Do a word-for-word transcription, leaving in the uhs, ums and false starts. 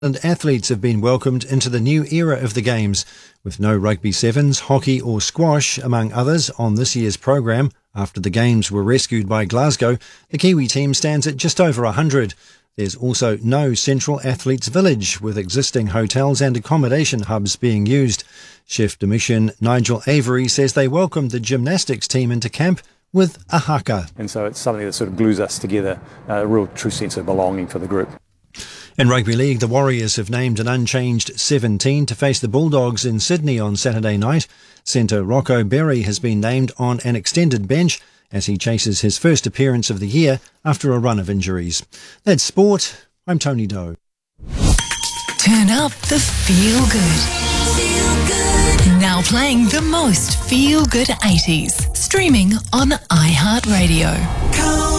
And athletes have been welcomed into the new era of the Games, with no rugby sevens, hockey or squash, among others, on this year's programme. After the Games were rescued by Glasgow, the Kiwi team stands at just over one hundred. There's also no central athletes village, with existing hotels and accommodation hubs being used. Chef de mission Nigel Avery says they welcomed the gymnastics team into camp with a haka. And so it's something that sort of glues us together, a real true sense of belonging for the group. In rugby league, the Warriors have named an unchanged seventeen to face the Bulldogs in Sydney on Saturday night. Centre Rocco Berry has been named on an extended bench as he chases his first appearance of the year after a run of injuries. That's sport. I'm Tony Doe. Turn up the feel good. Feel good. Now playing the most feel good eighties. Streaming on iHeartRadio.